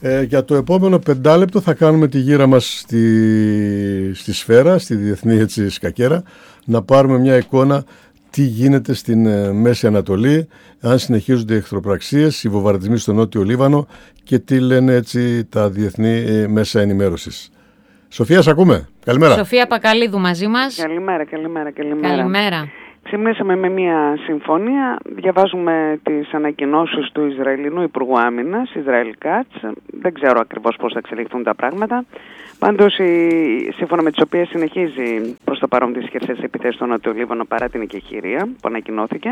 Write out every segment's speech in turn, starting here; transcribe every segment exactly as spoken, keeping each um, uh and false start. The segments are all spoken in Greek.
Ε, για το επόμενο πεντάλεπτο θα κάνουμε τη γύρα μας στη, στη σφαίρα, στη διεθνή έτσι, σκακέρα, να πάρουμε μια εικόνα τι γίνεται στην ε, Μέση Ανατολή, αν συνεχίζονται οι εχθροπραξίες, οι βομβαρδισμοί στο Νότιο Λίβανο και τι λένε έτσι τα διεθνή ε, μέσα ενημέρωσης. Σοφία, σ' ακούμε. Καλημέρα. Σοφία Πακαλίδου μαζί μας. Καλημέρα, καλημέρα, καλημέρα. Καλημέρα. Ξυπνήσαμε με μια συμφωνία, διαβάζουμε τις ανακοινώσεις του Ισραηλινού Υπουργού Άμυνας, Ισραήλ Κάτς, δεν ξέρω ακριβώς πώς θα εξελιχθούν τα πράγματα. Πάντως, σύμφωνα με τις οποίες συνεχίζει προς το παρόν τις χερσαίες επιθέσεις στο Νότιο Λίβανο παρά την εκεχηρία που ανακοινώθηκε.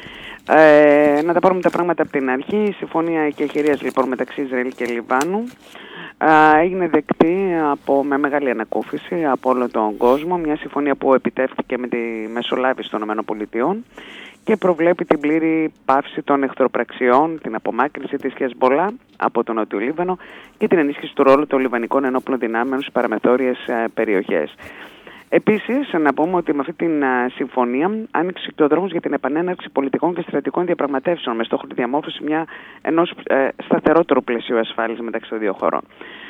Ε, να τα πάρουμε τα πράγματα από την αρχή. Η συμφωνία εκεχηρίας λοιπόν μεταξύ Ισραήλ και Λιβάνου Uh, έγινε δεκτή από, με μεγάλη ανακούφιση από όλο τον κόσμο, μια συμφωνία που επιτεύχθηκε με τη μεσολάβηση των ΗΠΑ και προβλέπει την πλήρη πάυση των εχθροπραξιών, την απομάκρυνση της Χεσμπολά από τον Νότιο Λίβανο και την ενίσχυση του ρόλου των λιβανικών ενόπλων δυνάμεων στις παραμεθόριες uh, περιοχές. Επίσης, να πούμε ότι με αυτή τη συμφωνία άνοιξε και ο δρόμος για την επανέναρξη πολιτικών και στρατηγικών διαπραγματεύσεων με στόχο τη διαμόρφωση μια, ενός ε, σταθερότερου πλαισίου ασφάλειας μεταξύ των δύο χωρών.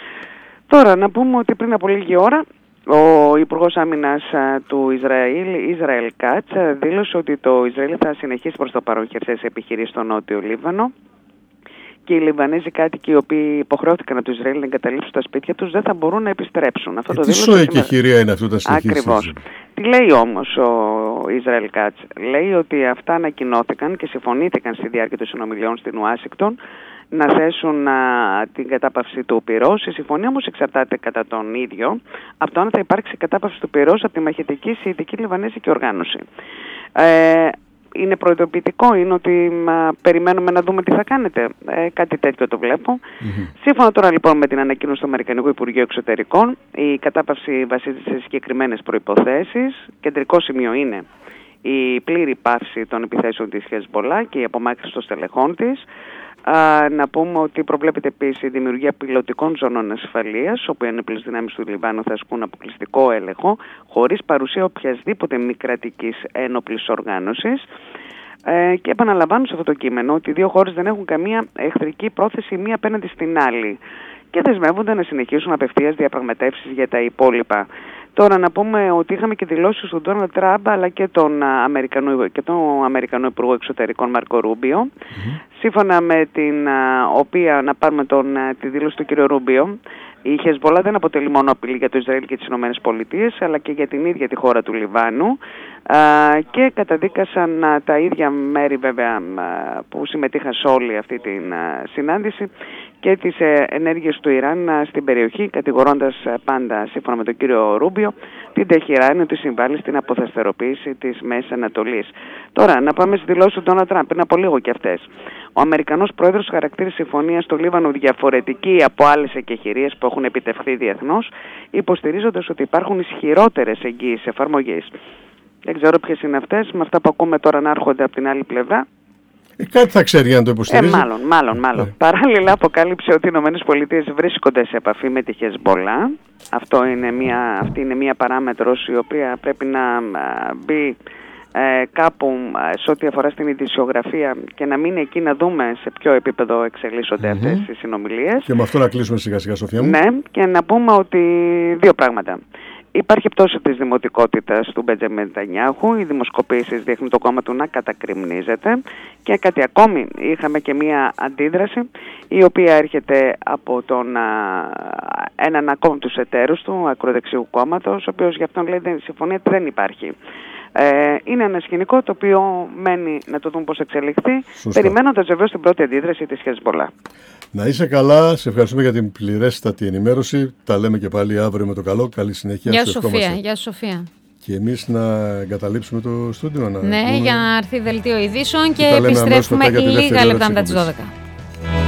Τώρα, να πούμε ότι πριν από λίγη ώρα ο Υπουργός Άμυνας του Ισραήλ, Ισραήλ Κάτς, δήλωσε ότι το Ισραήλ θα συνεχίσει προς το παρόν χερσαίες επιχειρήσεις στο Νότιο Λίβανο και οι Λιβανέζοι κάτοικοι οι οποίοι υποχρεώθηκαν από το Ισραήλ να εγκαταλείψουν τα σπίτια τους δεν θα μπορούν να επιστρέψουν. Αυτό ε, το τι σοεκεχηρία είναι αυτό τα συνεχίσεις. Ακριβώς. Τι λέει όμως ο Ισραήλ Κάτς? Λέει ότι αυτά ανακοινώθηκαν και συμφωνήθηκαν στη διάρκεια των συνομιλιών στην Ουάσιγκτον να θέσουν α, την κατάπαυση του πυρός. Η συμφωνία όμως εξαρτάται κατά τον ίδιο από το αν θα υπάρξει κατάπαυση του πυρός από τη μαχητική σιητική Λιβανέζικη οργάνωση. Ε, Είναι προειδοποιητικό, είναι ότι μα, περιμένουμε να δούμε τι θα κάνετε. Ε, κάτι τέτοιο το βλέπω. Mm-hmm. Σύμφωνα τώρα λοιπόν με την ανακοίνωση του Αμερικανικού Υπουργείου Εξωτερικών, η κατάπαυση βασίζεται σε συγκεκριμένες προϋποθέσεις. Κεντρικό σημείο είναι η πλήρη πάυση των επιθέσεων της Χεσμπολά και η απομάκρυνση των στελεχών της. Α, να πούμε ότι προβλέπεται επίσης η δημιουργία πιλωτικών ζωνών ασφαλείας, όπου οι ένοπλες δυνάμεις του Λιβάνου θα ασκούν αποκλειστικό έλεγχο, χωρίς παρουσία οποιασδήποτε μη κρατικής ένοπλης οργάνωσης. Ε, και επαναλαμβάνω σε αυτό το κείμενο ότι οι δύο χώρες δεν έχουν καμία εχθρική πρόθεση μία απέναντι στην άλλη και δεσμεύονται να συνεχίσουν απευθείας διαπραγματεύσεις για τα υπόλοιπα. Τώρα να πούμε ότι είχαμε και δηλώσεις του Ντόναλντ Τραμπ αλλά και τον Αμερικανό, και τον Αμερικανό Υπουργό Εξωτερικών Μάρκο Ρούμπιο, mm-hmm. σύμφωνα με την οποία, να πάρουμε τον, τη δήλωση του κ. Ρούμπιο, η Χεσμπολά δεν αποτελεί μόνο απειλή για το Ισραήλ και τις Ηνωμένες Πολιτείες, αλλά και για την ίδια τη χώρα του Λιβάνου και καταδίκασαν τα ίδια μέρη βέβαια που συμμετείχαν σε όλη αυτή την συνάντηση και τις ενέργειες του Ιράν στην περιοχή, κατηγορώντας πάντα, σύμφωνα με τον κύριο Ρούμπιο, την Τεχεράνη ότι συμβάλλει στην αποθεστεροποίηση της Μέσης Ανατολής. Τώρα, να πάμε στις δηλώσεις του Ντόναλντ Τραμπ, πριν από λίγο και αυτές. Ο Αμερικανός πρόεδρος χαρακτήρισε συμφωνία στο Λίβανο διαφορετική από άλλες εκεχηρίες που έχουν επιτευχθεί διεθνώς, υποστηρίζοντας ότι υπάρχουν ισχυρότερες εγγύησεις εφαρμογής. Δεν ξέρω ποιες είναι αυτές, με αυτά που ακούμε τώρα να έρχονται από την άλλη πλευρά. Ε, κάτι θα ξέρει αν το υποστηρίζει. Ε, μάλλον, μάλλον, μάλλον. Ε. Παράλληλα αποκάλυψε ότι οι Ηνωμένες Πολιτείες βρίσκονται σε επαφή με τη Χεσμπολά. Αυτό είναι μια, αυτή είναι μια παράμετρος η οποία πρέπει να α, μπει ε, κάπου α, σε ό,τι αφορά στην ειδησιογραφία και να μείνει εκεί να δούμε σε ποιο επίπεδο εξελίσσονται mm-hmm. αυτές οι συνομιλίες. Και με αυτό να κλείσουμε σιγά σιγά, Σοφία μου. Ναι, και να πούμε ότι δύο πράγματα. Υπάρχει πτώση της δημοτικότητας του Μπεντζαμίν Νετανιάχου, οι δημοσκοπήσεις δείχνουν το κόμμα του να κατακριμνίζεται και κάτι ακόμη, είχαμε και μία αντίδραση η οποία έρχεται από τον, α, έναν ακόμη τους εταίρους του ακροδεξιού κόμματος, ο οποίος γι' αυτόν λέει ότι η συμφωνία δεν υπάρχει. Ε, είναι ένα σκηνικό το οποίο μένει να το δούμε πώς εξελιχθεί, περιμένοντας βεβαίως την πρώτη αντίδραση της Χεσμπολά. Να είσαι καλά, σε ευχαριστούμε για την πληρέστατη ενημέρωση. Τα λέμε και πάλι αύριο με το καλό. Καλή συνέχεια. Γεια σου Σοφία, γεια σου Σοφία. Και εμείς να εγκαταλείψουμε το στούντιο. Να ναι, πούμε... για να έρθει δελτίο ειδήσεων και, και επιστρέφουμε λίγα λεπτά μετά τις δώδεκα.